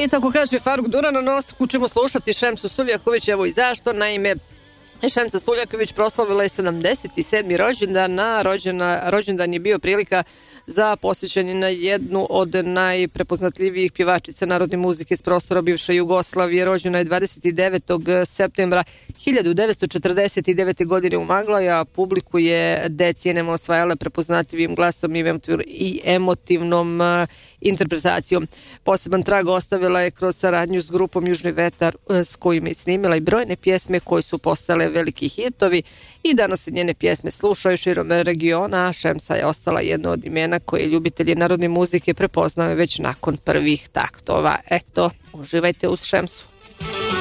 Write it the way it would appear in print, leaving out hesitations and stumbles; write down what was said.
I tako kaže Faruk Duran, na nastavku ćemo slušati Šemsu Suljaković, evo i zašto. Naime, Šemsa Suljaković proslavila je 77. rođendan, rođendan je bio prilika za posjećanje na jednu od najprepoznatljivijih pjevačica narodne muzike s prostora bivše Jugoslavije. Rođena je 29. septembra 1949. godine u Maglaji, a publiku je decenijama osvajala prepoznatljivim glasom i emotivnom interpretacijom. Poseban trag ostavila je kroz saradnju s grupom Južni vetar, s kojima je snimila i brojne pjesme koje su postale veliki hitovi i danas se njene pjesme slušaju širom regiona, a Šemsa je ostala jedno od imena koje ljubitelji narodne muzike prepoznaju već nakon prvih taktova. Eto, uživajte uz Šemsu.